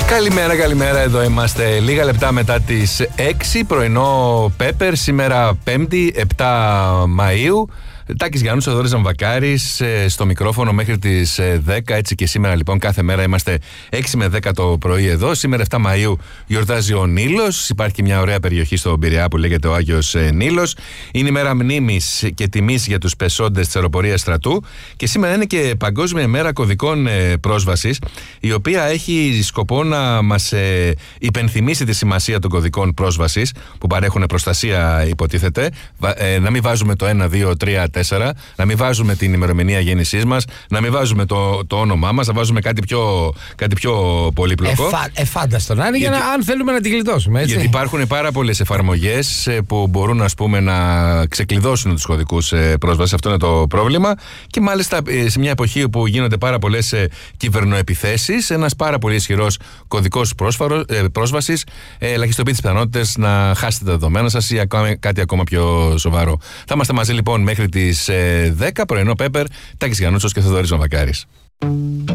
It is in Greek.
Καλημέρα, εδώ είμαστε λίγα λεπτά μετά τις 6, πρωινό Πέπερ, σήμερα 5η, 7 Μαΐου. Τάκης Γιάννους, ο Θοδωρής Ζαμβακάρης στο μικρόφωνο μέχρι τις 10, έτσι και σήμερα λοιπόν κάθε μέρα είμαστε 6 με 10 το πρωί εδώ. Σήμερα 7 Μαΐου γιορτάζει ο Νείλος, υπάρχει και μια ωραία περιοχή στο Πειραιά που λέγεται ο Άγιος Νείλος. Είναι η μέρα μνήμης και τιμής για τους πεσόντες της αεροπορίας στρατού και σήμερα είναι και Παγκόσμια ημέρα κωδικών πρόσβασης, η οποία έχει σκοπό να μας υπενθυμίσει τη σημασία των κωδικών πρόσβασης που παρέχουν προστασία, υποτίθεται, να μην βάζουμε το 1, 2, 3, 4, να μην βάζουμε την ημερομηνία γέννησής μας, να μην βάζουμε το όνομά μας, να βάζουμε κάτι πιο πολύπλοκο. Εφάνταστο να είναι, αν θέλουμε να την γλιτώσουμε, έτσι. Γιατί υπάρχουν πάρα πολλές εφαρμογές που μπορούν, ας πούμε, να ξεκλειδώσουν τους κωδικούς πρόσβασης. Αυτό είναι το πρόβλημα. Και μάλιστα σε μια εποχή όπου γίνονται πάρα πολλές κυβερνοεπιθέσεις, ένας πάρα πολύ ισχυρός κωδικός πρόσβασης ελαχιστοποιεί τις πιθανότητες να χάσετε τα δεδομένα σας ή κάτι ακόμα πιο σοβαρό. Θα είμαστε μαζί λοιπόν μέχρι τις 10, πρωινό Πέπερ, Τάκης Γιαννούτσος και Θοδωρής Ζαμβακάρης.